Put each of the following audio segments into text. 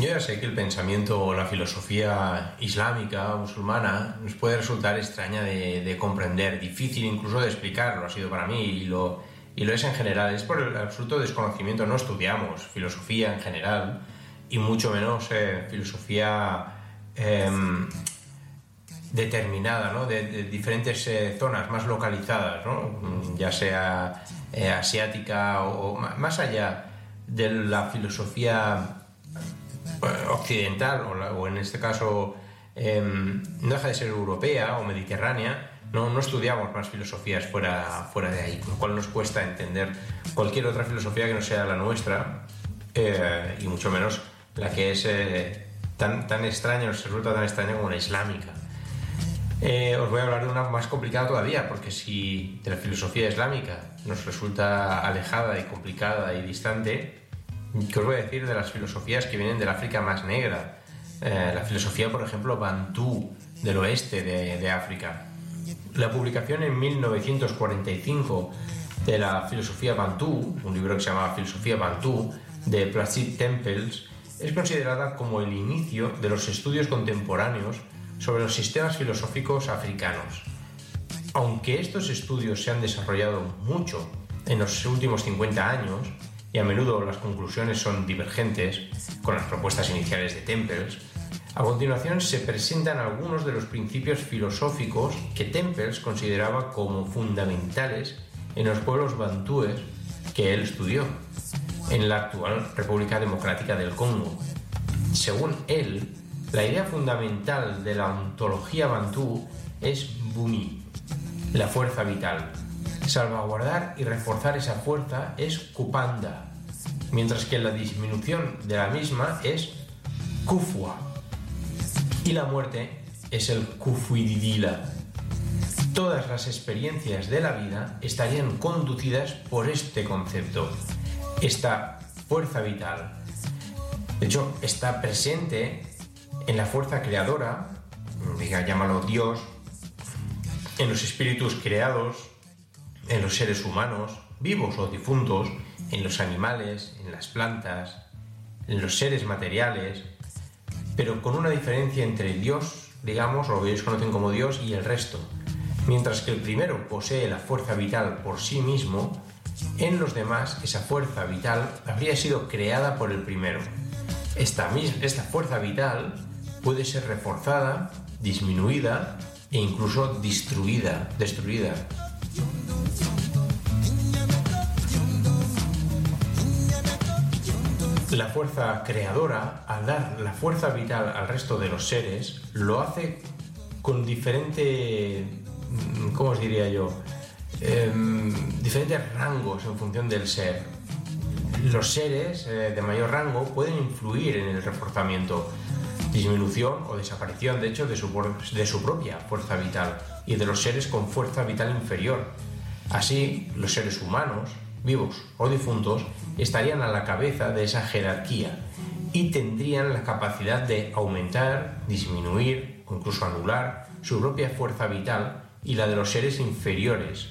Yo ya sé que el pensamiento o la filosofía islámica, musulmana, nos puede resultar extraña de comprender, difícil incluso de explicar, lo ha sido para mí y lo es en general. Es por el absoluto desconocimiento, no estudiamos filosofía en general y mucho menos filosofía determinada, ¿no? de diferentes zonas más localizadas, ¿no? Ya sea asiática o más allá de la filosofía occidental o en este caso no deja de ser europea o mediterránea. No estudiamos más filosofías fuera de ahí, con lo cual nos cuesta entender cualquier otra filosofía que no sea la nuestra, y mucho menos la que es tan extraña, nos resulta tan extraña como la islámica. Os voy a hablar de una más complicada todavía, porque si de la filosofía islámica nos resulta alejada y complicada y distante, ¿qué os voy a decir de las filosofías que vienen del África más negra? La filosofía, por ejemplo, bantú del oeste de África. La publicación en 1945 de la filosofía bantú, un libro que se llama Filosofía bantú, de Placide Tempels, es considerada como el inicio de los estudios contemporáneos sobre los sistemas filosóficos africanos. Aunque estos estudios se han desarrollado mucho en los últimos 50 años, y a menudo las conclusiones son divergentes con las propuestas iniciales de Tempels, a continuación se presentan algunos de los principios filosóficos que Tempels consideraba como fundamentales en los pueblos bantúes que él estudió en la actual República Democrática del Congo. Según él, la idea fundamental de la ontología bantú es Bumi, la fuerza vital. Salvaguardar y reforzar esa fuerza es Kupanda, mientras que la disminución de la misma es Kufwa, y la muerte es el Kufuididila. Todas las experiencias de la vida estarían conducidas por este concepto, esta fuerza vital. De hecho, está presente en la fuerza creadora, llámalo Dios, en los espíritus creados, en los seres humanos, vivos o difuntos, en los animales, en las plantas, en los seres materiales, pero con una diferencia entre Dios, digamos, o lo que ellos conocen como Dios, y el resto. Mientras que el primero posee la fuerza vital por sí mismo, en los demás esa fuerza vital habría sido creada por el primero. Esta fuerza vital puede ser reforzada, disminuida e incluso destruida. La fuerza creadora, al dar la fuerza vital al resto de los seres, lo hace con diferente, ¿cómo os diría yo? Diferentes rangos en función del ser. Los seres de mayor rango pueden influir en el reforzamiento, disminución o desaparición, de hecho, de su propia fuerza vital, y de los seres con fuerza vital inferior. Así, los seres humanos, vivos o difuntos, estarían a la cabeza de esa jerarquía y tendrían la capacidad de aumentar, disminuir o incluso anular su propia fuerza vital y la de los seres inferiores.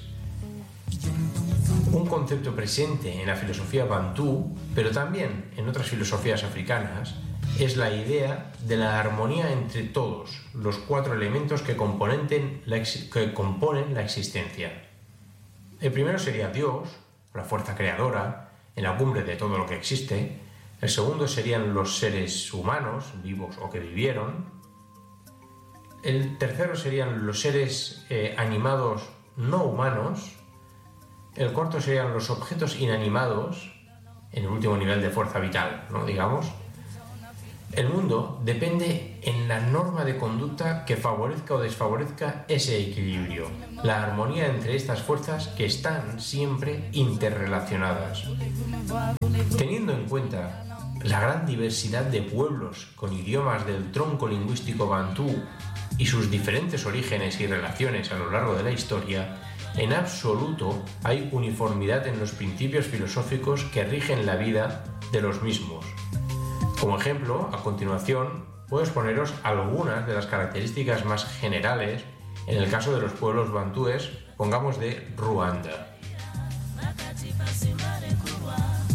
Un concepto presente en la filosofía bantú, pero también en otras filosofías africanas, es la idea de la armonía entre todos los cuatro elementos que componen la existencia. El primero sería Dios, la fuerza creadora, en la cumbre de todo lo que existe. El segundo serían los seres humanos, vivos o que vivieron. El tercero serían los seres animados no humanos. El cuarto serían los objetos inanimados, en el último nivel de fuerza vital, ¿no? Digamos. El mundo depende en la norma de conducta que favorezca o desfavorezca ese equilibrio, la armonía entre estas fuerzas que están siempre interrelacionadas. Teniendo en cuenta la gran diversidad de pueblos con idiomas del tronco lingüístico bantú y sus diferentes orígenes y relaciones a lo largo de la historia, en absoluto hay uniformidad en los principios filosóficos que rigen la vida de los mismos. Como ejemplo, a continuación, puedo exponeros algunas de las características más generales en el caso de los pueblos bantúes, pongamos de Ruanda.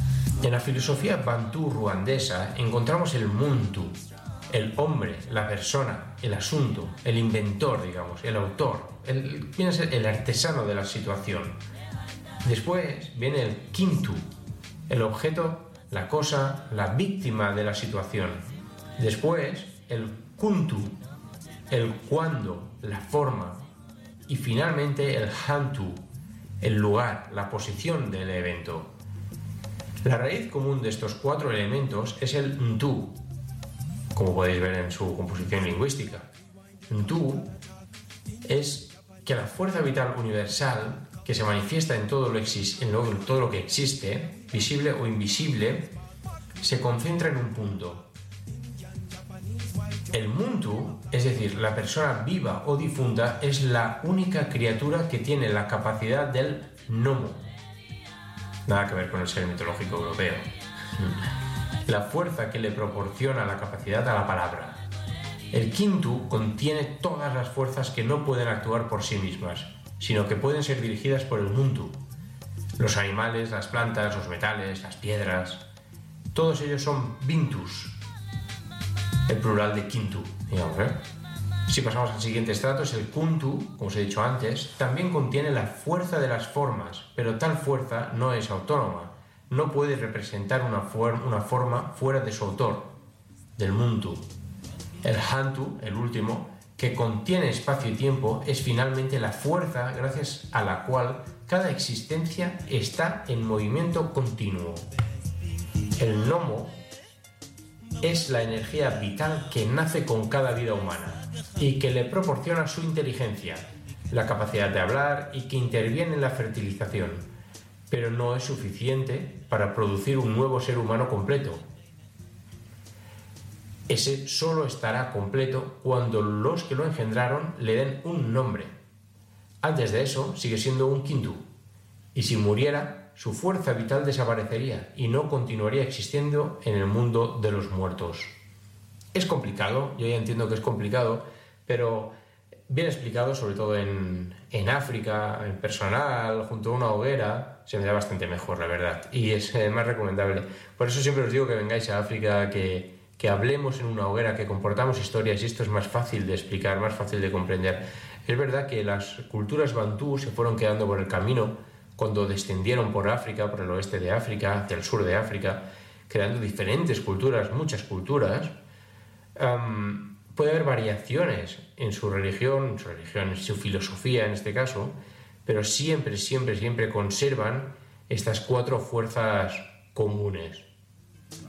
En la filosofía bantú ruandesa encontramos el muntu, el hombre, la persona, el asunto, el inventor, digamos, el autor, viene a ser el artesano de la situación. Después viene el kintu, el objeto, la cosa, la víctima de la situación. Después el kuntu, el cuándo, la forma. Y finalmente el hantu, el lugar, la posición del evento. La raíz común de estos 4 elementos es el ntu, como podéis ver en su composición lingüística. Ntu es que la fuerza vital universal que se manifiesta en todo lo que existe, visible o invisible, se concentra en un punto. El muntu, es decir, la persona viva o difunta, es la única criatura que tiene la capacidad del nomo. Nada que ver con el ser mitológico europeo. La fuerza que le proporciona la capacidad a la palabra. El kintu contiene todas las fuerzas que no pueden actuar por sí mismas, sino que pueden ser dirigidas por el muntu. Los animales, las plantas, los metales, las piedras, todos ellos son bintus, el plural de kintu, digamos, ¿eh? Si pasamos al siguiente estrato, es el kuntu, como os he dicho antes, también contiene la fuerza de las formas, pero tal fuerza no es autónoma, no puede representar una forma fuera de su autor, del muntu. El hantu, el último, que contiene espacio y tiempo, es finalmente la fuerza gracias a la cual cada existencia está en movimiento continuo. El nomo es la energía vital que nace con cada vida humana y que le proporciona su inteligencia, la capacidad de hablar y que interviene en la fertilización, pero no es suficiente para producir un nuevo ser humano completo. Ese solo estará completo cuando los que lo engendraron le den un nombre. Antes de eso sigue siendo un kintu, y si muriera, su fuerza vital desaparecería y no continuaría existiendo en el mundo de los muertos. Es complicado, yo ya entiendo que es complicado, pero bien explicado, sobre todo en África, en personal, junto a una hoguera, se me da bastante mejor, la verdad, y es más recomendable. Por eso siempre os digo que vengáis a África, que hablemos en una hoguera, que compartamos historias, y esto es más fácil de explicar, más fácil de comprender. Es verdad que las culturas bantú se fueron quedando por el camino cuando descendieron por África, por el oeste de África, hacia el sur de África, creando diferentes culturas, muchas culturas. Puede haber variaciones en su religión, en su filosofía en este caso, pero siempre conservan estas 4 fuerzas comunes.